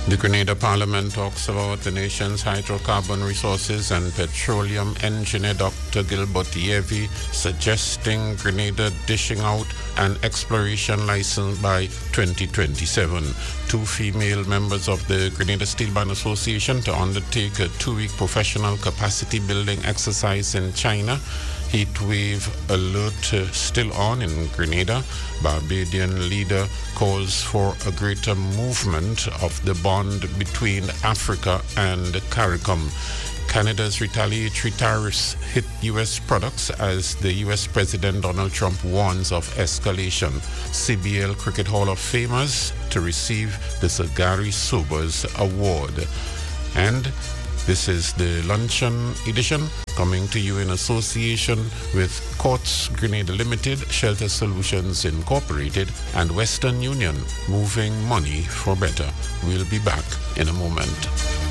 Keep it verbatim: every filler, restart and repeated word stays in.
The Grenada Parliament talks about the nation's hydrocarbon resources, and petroleum engineer Doctor Gilbert Yevi suggesting Grenada dishing out an exploration license by twenty twenty-seven. Two female members of the Grenada Steel Band Association to undertake a two-week professional capacity building exercise in China. Heat wave alert uh, still on in Grenada. Barbadian leader calls for a greater movement of the bond between Africa and the CARICOM. Canada's retaliatory tariffs hit U S products as the U S President Donald Trump warns of escalation. C B L Cricket Hall of Famers to receive the Sir Gary Sobers Award. And this is the luncheon edition, coming to you in association with Courts Grenada Limited, Shelter Solutions Incorporated, and Western Union, moving money for better. We'll be back in a moment.